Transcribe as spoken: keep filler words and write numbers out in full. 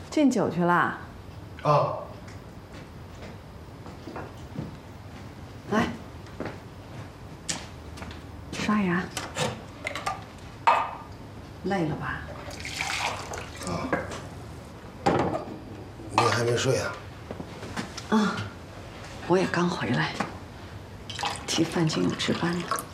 敬酒去啦？ 啊。 来，刷牙。累了吧？ 啊。你还没睡啊？ 啊，我也刚回来。替范金勇值班呢。